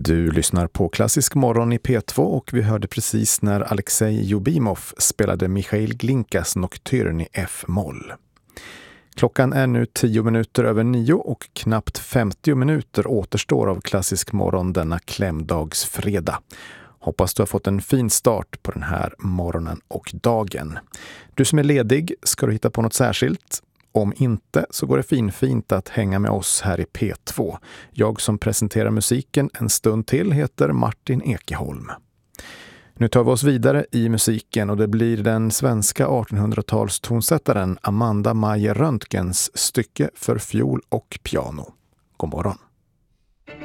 Du lyssnar på Klassisk morgon i P2 och vi hörde precis när Alexej Jubimov spelade Michail Glinkas Nocturne i F-moll. Klockan är nu 9:10 och knappt 50 minuter återstår av Klassisk morgon denna klämdagsfredag. Hoppas du har fått en fin start på den här morgonen och dagen. Du som är ledig, ska du hitta på något särskilt? Om inte så går det fint att hänga med oss här i P2. Jag som presenterar musiken en stund till heter Martin Ekeholm. Nu tar vi oss vidare i musiken och det blir den svenska 1800-talstonsättaren Amanda Mayer Röntgens stycke för fiol och piano. God morgon.